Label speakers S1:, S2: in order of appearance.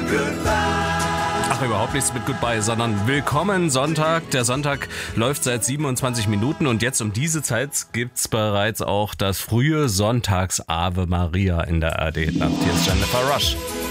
S1: Ach, überhaupt nichts mit Goodbye, sondern Willkommen Sonntag. Der Sonntag läuft seit 27 Minuten und jetzt um diese Zeit gibt's bereits auch das frühe Sonntags-Ave Maria in der ARD-Nacht. Hier ist Jennifer Rush.